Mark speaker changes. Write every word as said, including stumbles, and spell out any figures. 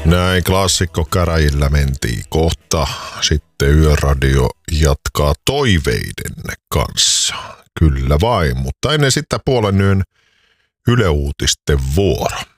Speaker 1: Näin klassikko käräjillä mentiin kohta. Sitten Yöradio jatkaa toiveidenne kanssa. Kyllä vain, mutta ennen sitä puolen yön Yle Uutisten vuoro.